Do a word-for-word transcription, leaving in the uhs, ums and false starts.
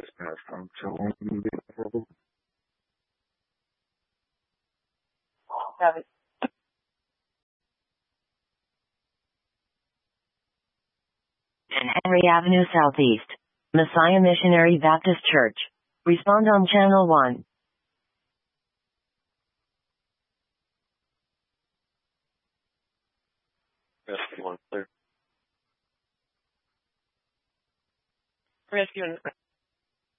disconnect from children being available. Got it. Henry Avenue Southeast, Messiah Missionary Baptist Church. Respond on channel one. Rescue one clear. Rescue